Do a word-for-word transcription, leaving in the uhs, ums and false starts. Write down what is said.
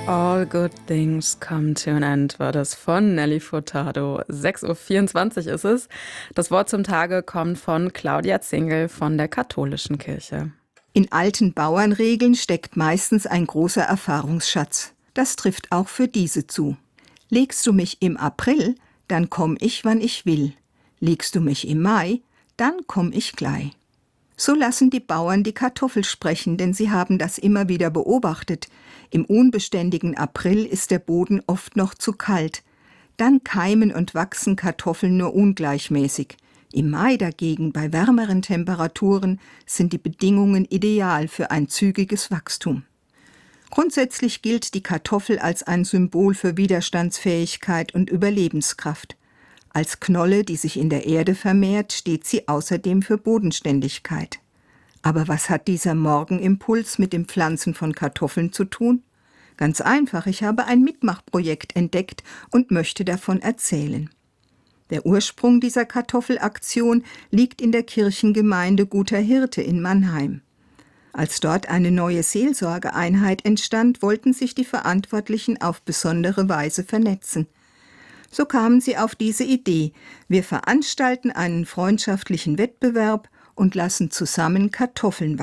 All Good Things Come to an End war das von Nelly Furtado. sechs Uhr vierundzwanzig ist es. Das Wort zum Tage kommt von Claudia Zingel von der Katholischen Kirche. In alten Bauernregeln steckt meistens ein großer Erfahrungsschatz. Das trifft auch für diese zu. Legst du mich im April, dann komm ich, wann ich will. Legst du mich im Mai, dann komm ich gleich. So lassen die Bauern die Kartoffel sprechen, denn sie haben das immer wieder beobachtet. Im unbeständigen April ist der Boden oft noch zu kalt. Dann keimen und wachsen Kartoffeln nur ungleichmäßig. Im Mai dagegen, bei wärmeren Temperaturen, sind die Bedingungen ideal für ein zügiges Wachstum. Grundsätzlich gilt die Kartoffel als ein Symbol für Widerstandsfähigkeit und Überlebenskraft. Als Knolle, die sich in der Erde vermehrt, steht sie außerdem für Bodenständigkeit. Aber was hat dieser Morgenimpuls mit dem Pflanzen von Kartoffeln zu tun? Ganz einfach, ich habe ein Mitmachprojekt entdeckt und möchte davon erzählen. Der Ursprung dieser Kartoffelaktion liegt in der Kirchengemeinde Guter Hirte in Mannheim. Als dort eine neue Seelsorgeeinheit entstand, wollten sich die Verantwortlichen auf besondere Weise vernetzen. So kamen sie auf diese Idee: Wir veranstalten einen freundschaftlichen Wettbewerb und lassen zusammen Kartoffeln